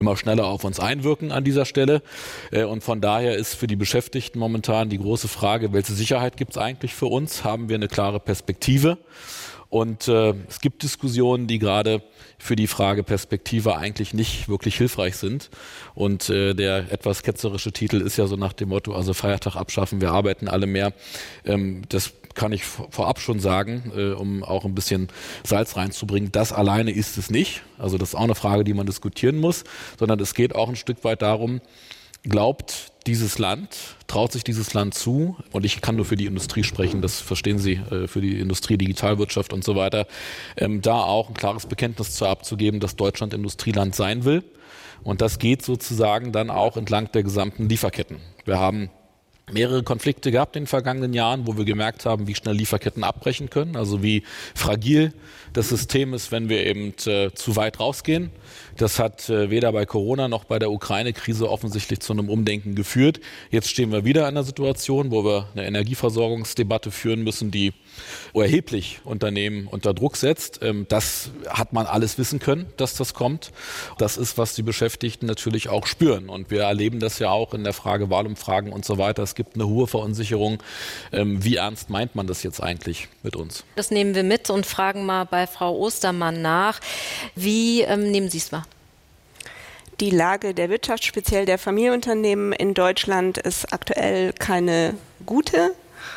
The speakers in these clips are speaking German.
immer schneller auf uns einwirken an dieser Stelle. Und von daher ist für die Beschäftigten momentan die große Frage, welche Sicherheit gibt es eigentlich für uns? Haben wir eine klare Perspektive? Und es gibt Diskussionen, die gerade für die Frage Perspektive eigentlich nicht wirklich hilfreich sind. Und der etwas ketzerische Titel ist ja so nach dem Motto, also Feiertag abschaffen, wir arbeiten alle mehr. Das kann ich vorab schon sagen, um auch ein bisschen Salz reinzubringen. Das alleine ist es nicht. Also das ist auch eine Frage, die man diskutieren muss, sondern es geht auch ein Stück weit darum, glaubt dieses Land, traut sich dieses Land zu, und ich kann nur für die Industrie sprechen, das verstehen Sie, für die Industrie, Digitalwirtschaft und so weiter, da auch ein klares Bekenntnis zu abzugeben, dass Deutschland Industrieland sein will. Und das geht sozusagen dann auch entlang der gesamten Lieferketten. Wir haben mehrere Konflikte gehabt in den vergangenen Jahren, wo wir gemerkt haben, wie schnell Lieferketten abbrechen können, also wie fragil das System ist, wenn wir eben zu weit rausgehen. Das hat weder bei Corona noch bei der Ukraine-Krise offensichtlich zu einem Umdenken geführt. Jetzt stehen wir wieder in einer Situation, wo wir eine Energieversorgungsdebatte führen müssen, die erheblich Unternehmen unter Druck setzt. Das hat man alles wissen können, dass das kommt. Das ist, was die Beschäftigten natürlich auch spüren. Und wir erleben das ja auch in der Frage Wahlumfragen und so weiter. Es gibt eine hohe Verunsicherung. Wie ernst meint man das jetzt eigentlich mit uns? Das nehmen wir mit und fragen mal bei Frau Ostermann nach. Wie nehmen Sie es wahr? Die Lage der Wirtschaft, speziell der Familienunternehmen in Deutschland, ist aktuell keine gute.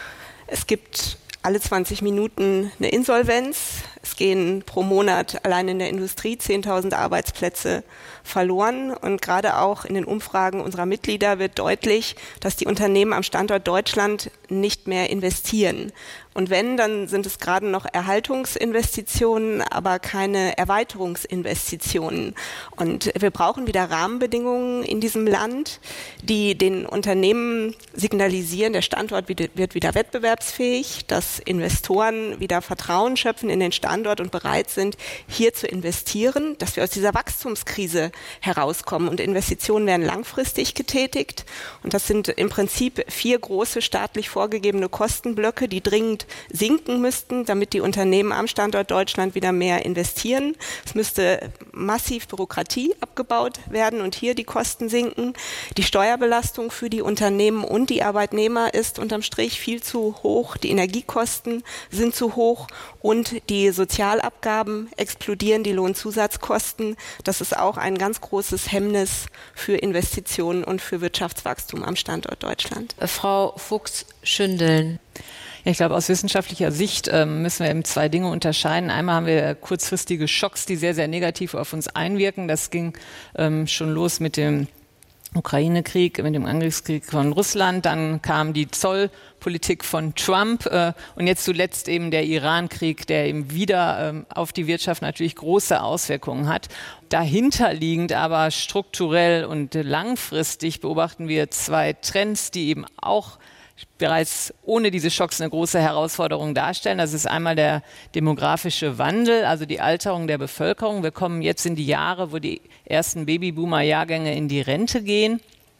Es gibt alle 20 Minuten eine Insolvenz. Es gehen pro Monat allein in der Industrie 10.000 Arbeitsplätze verloren. Und gerade auch in den Umfragen unserer Mitglieder wird deutlich, dass die Unternehmen am Standort Deutschland nicht mehr investieren. Und wenn, dann sind es gerade noch Erhaltungsinvestitionen, aber keine Erweiterungsinvestitionen. Und wir brauchen wieder Rahmenbedingungen in diesem Land, die den Unternehmen signalisieren, der Standort wird wieder wettbewerbsfähig, dass Investoren wieder Vertrauen schöpfen in den Standort und bereit sind, hier zu investieren, dass wir aus dieser Wachstumskrise herauskommen. Und Investitionen werden langfristig getätigt. Und das sind im Prinzip 4 große staatlich vorgegebene Kostenblöcke, die dringend sinken müssten, damit die Unternehmen am Standort Deutschland wieder mehr investieren. Es müsste massiv Bürokratie abgebaut werden und hier die Kosten sinken. Die Steuerbelastung für die Unternehmen und die Arbeitnehmer ist unterm Strich viel zu hoch. Die Energiekosten sind zu hoch und die Sozialabgaben explodieren, die Lohnzusatzkosten. Das ist auch ein ganz großes Hemmnis für Investitionen und für Wirtschaftswachstum am Standort Deutschland. Frau Fuchs-Schündeln. Ja, ich glaube, aus wissenschaftlicher Sicht müssen wir eben 2 Dinge unterscheiden. Einmal haben wir kurzfristige Schocks, die sehr, sehr negativ auf uns einwirken. Das ging schon los mit dem Ukraine-Krieg, mit dem Angriffskrieg von Russland. Dann kam die Zollpolitik von Trump und jetzt zuletzt eben der Iran-Krieg, der eben wieder auf die Wirtschaft natürlich große Auswirkungen hat. Dahinterliegend aber strukturell und langfristig beobachten wir 2 Trends, die eben auch bereits ohne diese Schocks eine große Herausforderung darstellen. Das ist einmal der demografische Wandel, also die Alterung der Bevölkerung. Wir kommen jetzt in die Jahre, wo die ersten Babyboomer-Jahrgänge in die Rente gehen.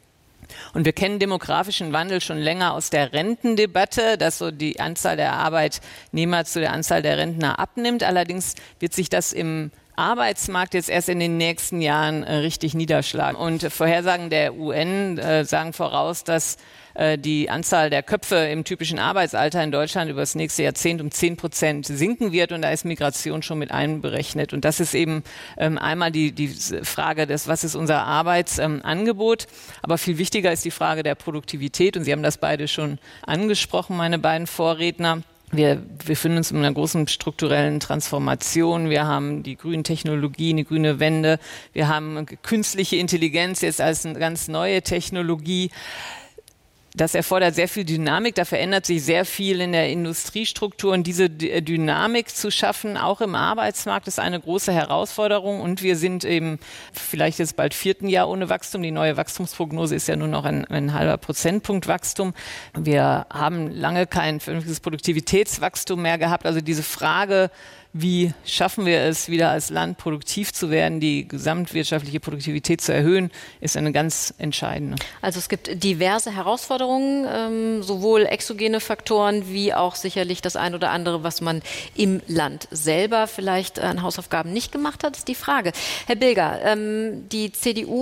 Und wir kennen demografischen Wandel schon länger aus der Rentendebatte, dass so die Anzahl der Arbeitnehmer zu der Anzahl der Rentner abnimmt. Allerdings wird sich das im Arbeitsmarkt jetzt erst in den nächsten Jahren richtig niederschlagen. Und Vorhersagen der UN sagen voraus, dass die Anzahl der Köpfe im typischen Arbeitsalter in Deutschland über das nächste Jahrzehnt um 10% sinken wird. Und da ist Migration schon mit einberechnet. Und das ist eben einmal die Frage des, was ist unser Arbeitsangebot? Aber viel wichtiger ist die Frage der Produktivität. Und Sie haben das beide schon angesprochen, meine beiden Vorredner. Wir befinden uns in einer großen strukturellen Transformation. Wir haben die grünen Technologien, die grüne Wende. Wir haben künstliche Intelligenz jetzt als eine ganz neue Technologie. Das erfordert sehr viel Dynamik, da verändert sich sehr viel in der Industriestruktur und diese Dynamik zu schaffen, auch im Arbeitsmarkt, ist eine große Herausforderung und wir sind eben vielleicht jetzt bald 4. Jahr ohne Wachstum. Die neue Wachstumsprognose ist ja nur noch ein halber Prozentpunkt Wachstum. Wir haben lange kein vernünftiges Produktivitätswachstum mehr gehabt. Also diese Frage, wie schaffen wir es, wieder als Land produktiv zu werden, die gesamtwirtschaftliche Produktivität zu erhöhen, ist eine ganz entscheidende. Also es gibt diverse Herausforderungen, sowohl exogene Faktoren wie auch sicherlich das ein oder andere, was man im Land selber vielleicht an Hausaufgaben nicht gemacht hat, ist die Frage. Herr Bilger, die CDU